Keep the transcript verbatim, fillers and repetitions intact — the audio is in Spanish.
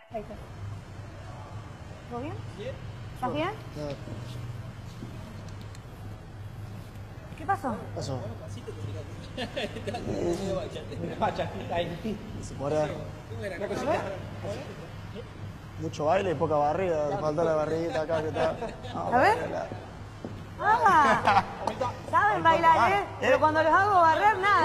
Ahí está. ¿Todo bien? ¿Estás bien? No. ¿Qué pasó? ¿Qué pasó? Se muere. Mucho baile y poca barriga. Le falta la barriguita acá que está. No, A ver. Ah, saben bailar, ¿eh? Pero cuando los hago barrer, nada.